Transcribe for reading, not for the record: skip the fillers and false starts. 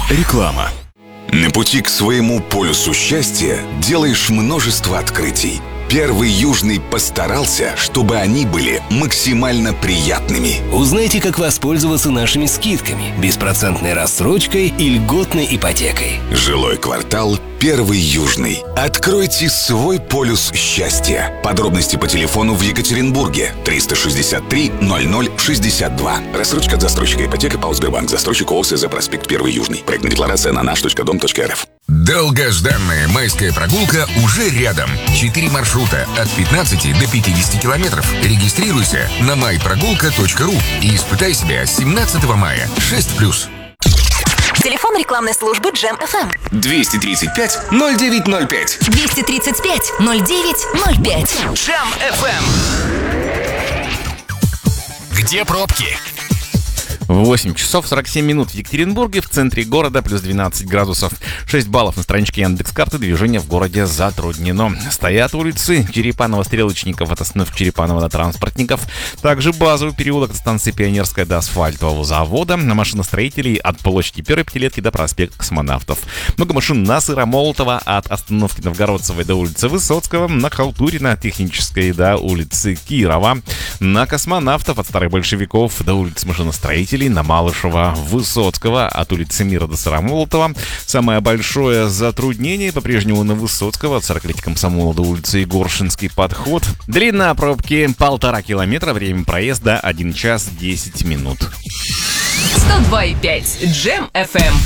Реклама. На пути к своему полюсу счастья делаешь множество открытий. Первый Южный постарался, чтобы они были максимально приятными. Узнайте, как воспользоваться нашими скидками, беспроцентной рассрочкой и льготной ипотекой. Жилой квартал «Первый Южный». Откройте свой полюс счастья. Подробности по телефону в Екатеринбурге 363 0062. Рассрочка от застройщика ипотека ПАО «Сбербанк». Застройщик ООО «СЗ Проспект Первый Южный». Проектная декларация на nаш.дом.рф. Долгожданная майская прогулка уже рядом. 4 маршрута от 15 до 50 километров. Регистрируйся на myprogulka.ru и испытай себя 17 мая. 6+. Телефон рекламной службы Джем FM. 235-0905. 235-0905. Джем FM. Где пробки? 8 часов 47 минут в Екатеринбурге, в центре города плюс 12 градусов. 6 баллов на страничке Яндекс.Карты, движение в городе затруднено. Стоят улицы Черепанова-Стрелочников от остановки Черепанова до Транспортников. Также базовый переулок от станции Пионерская до асфальтового завода. На машиностроителей от площади Первой Пятилетки до проспекта Космонавтов. Много машин на Сыромолотова от остановки Новгородцевой до улицы Высоцкого. На Халтурина Технической до улицы Кирова. На Космонавтов от Старых Большевиков до улицы Машиностроителей. На Малышева, Высоцкого от улицы Мира до Сыромолотова. Самое большое затруднение по-прежнему на Высоцкого от 40-летия Комсомола до улицы Егоршинский подход. Длина пробки 1,5 километра, время проезда 1 час 10 минут. 102,5 Джем FM.